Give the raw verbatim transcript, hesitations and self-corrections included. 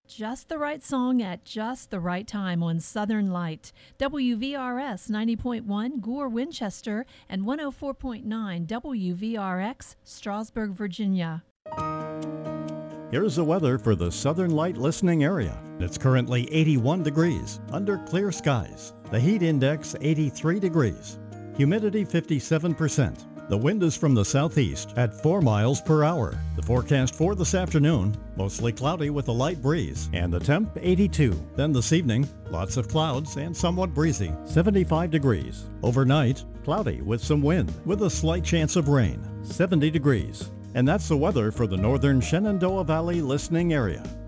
Just the right song at just the right time on Southern Light. W V R S ninety point one, Gore, Winchester, and one oh four point nine W V R X, Strasburg, Virginia. Here's the weather for the Southern Light listening area. It's currently eighty-one degrees under clear skies. The heat index eighty-three degrees. Humidity fifty-seven percent. The wind is from the southeast at four miles per hour. The forecast for this afternoon, mostly cloudy with a light breeze, and the temp eighty-two. Then this evening, lots of clouds and somewhat breezy, seventy-five degrees. Overnight, cloudy with some wind, with a slight chance of rain, seventy degrees. And that's the weather for the northern Shenandoah Valley listening area.